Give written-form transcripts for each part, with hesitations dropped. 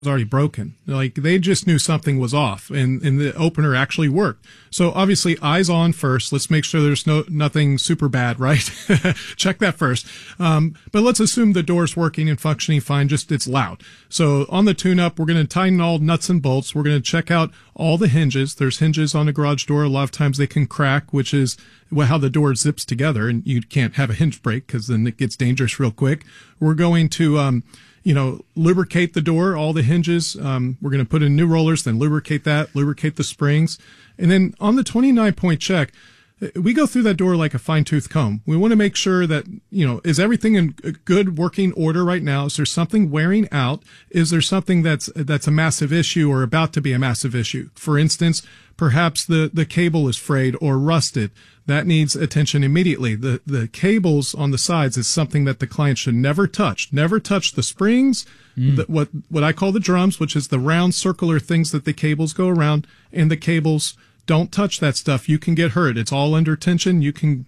already broken. Like they just knew something was off, and the opener actually worked. So obviously eyes on first. Let's make sure there's nothing super bad, right? Check that first. But let's assume the door's working and functioning fine, just it's loud. So on the tune-up, we're going to tighten all nuts and bolts. We're going to check out all the hinges. There's hinges on a garage door. A lot of times they can crack, which is how the door zips together, and you can't have a hinge break because then it gets dangerous real quick. We're going to lubricate the door, all the hinges. We're going to put in new rollers, then lubricate the springs. And then on the 29-point check, we go through that door like a fine-tooth comb. We want to make sure that, is everything in good working order right now? Is there something wearing out? Is there something that's a massive issue or about to be a massive issue? For instance, perhaps the cable is frayed or rusted. That needs attention immediately. The cables on the sides is something that the client should never touch. Never touch the springs, what I call the drums, which is the round circular things that the cables go around, and the cables. Don't touch that stuff. You can get hurt. It's all under tension. You can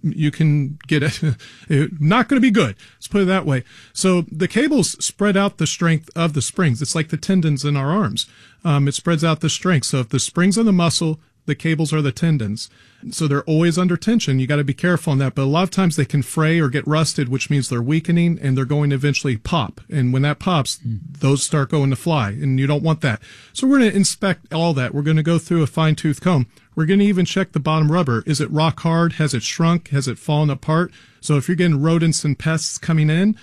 get it. Not going to be good. Let's put it that way. So the cables spread out the strength of the springs. It's like the tendons in our arms. It spreads out the strength. So if the springs are the muscle, the cables are the tendons. So they're always under tension. You got to be careful on that. But a lot of times they can fray or get rusted, which means they're weakening and they're going to eventually pop. And when that pops, those start going to fly, and you don't want that. So we're going to inspect all that. We're going to go through a fine-tooth comb. We're going to even check the bottom rubber. Is it rock hard? Has it shrunk? Has it fallen apart? So if you're getting rodents and pests coming in,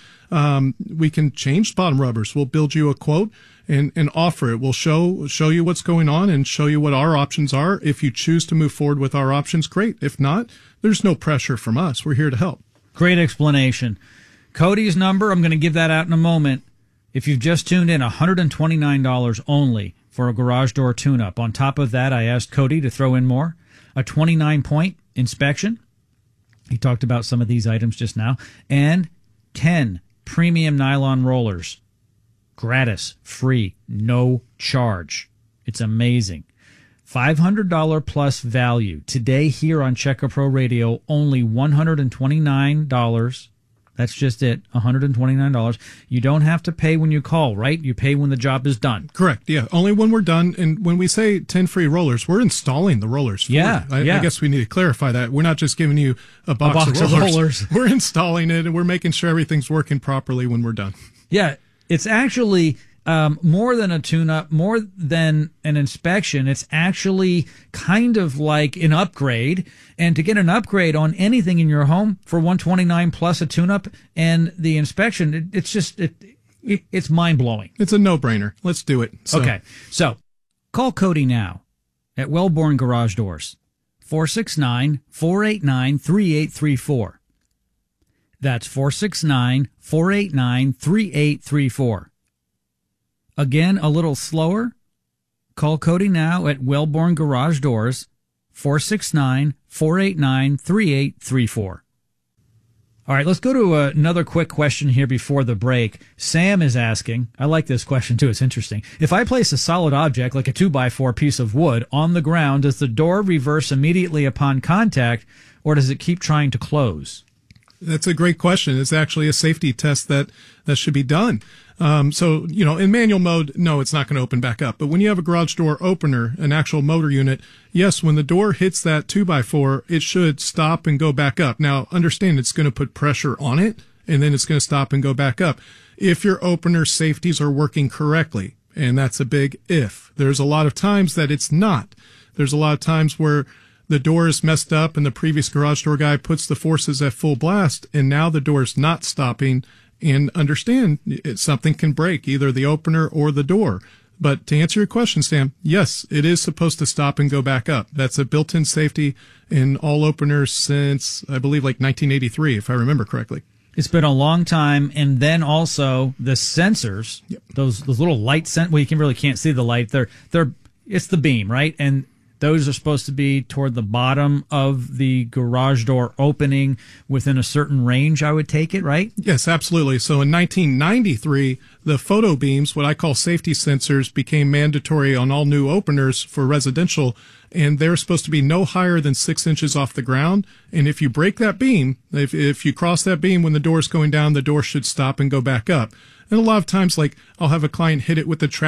we can change bottom rubbers. We'll build you a quote and offer it. We'll show you what's going on and show you what our options are. If you choose to move forward with our options, great. If not, there's no pressure from us. We're here to help. Great explanation. Cody's number, I'm going to give that out in a moment. If you've just tuned in, $129 only for a garage door tune-up. On top of that, I asked Cody to throw in more. A 29-point inspection. He talked about some of these items just now. And 10 premium nylon rollers. Gratis, free, no charge. It's amazing. $500 plus value. Today here on Checker Pro Radio, only $129. That's just it, $129. You don't have to pay when you call, right? You pay when the job is done. Correct, yeah. Only when we're done. And when we say 10 free rollers, we're installing the rollers for you. I guess we need to clarify that. We're not just giving you a box of rollers. We're installing it, and we're making sure everything's working properly when we're done. Yeah, it's actually more than a tune-up, more than an inspection. It's actually kind of like an upgrade. And to get an upgrade on anything in your home for $129 plus a tune-up and the inspection, it's mind-blowing. It's a no-brainer. Let's do it. Okay, so call Cody now at Wellborn Garage Doors, 469-489-3834. That's 469-489-3834. Again, a little slower. Call Cody now at Wellborn Garage Doors, 469-489-3834. All right, let's go to another quick question here before the break. Sam is asking, I like this question too, it's interesting. If I place a solid object like a 2x4 piece of wood on the ground, does the door reverse immediately upon contact, or does it keep trying to close? That's a great question. It's actually a safety test that should be done. So, in manual mode, no, it's not going to open back up. But when you have a garage door opener, an actual motor unit, yes, when the door hits that 2x4, it should stop and go back up. Now, understand it's going to put pressure on it, and then it's going to stop and go back up. If your opener safeties are working correctly, and that's a big if. There's a lot of times that it's not. There's a lot of times where the door is messed up and the previous garage door guy puts the forces at full blast, and now the door is not stopping. And understand, something can break, either the opener or the door. But to answer your question, Sam, yes, it is supposed to stop and go back up. That's a built-in safety in all openers since, I believe, like 1983, if I remember correctly. It's been a long time. And then also the sensors, those little light well, you really can't see the light. It's the beam, right? And those are supposed to be toward the bottom of the garage door opening within a certain range, I would take it, right? Yes, absolutely. So in 1993, the photo beams, what I call safety sensors, became mandatory on all new openers for residential, and they're supposed to be no higher than 6 inches off the ground. And if you break that beam, if you cross that beam when the door's going down, the door should stop and go back up. And a lot of times, like, I'll have a client hit it with the